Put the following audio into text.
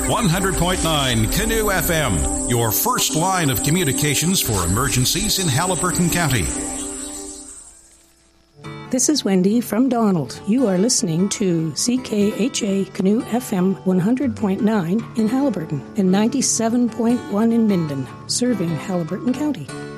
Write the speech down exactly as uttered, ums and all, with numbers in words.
one hundred point nine Canoe F M, your first line of communications for emergencies in Haliburton County. This is Wendy from Donald. You are listening to C K H A Canoe F M one hundred point nine in Haliburton and ninety-seven point one in Minden, serving Haliburton County.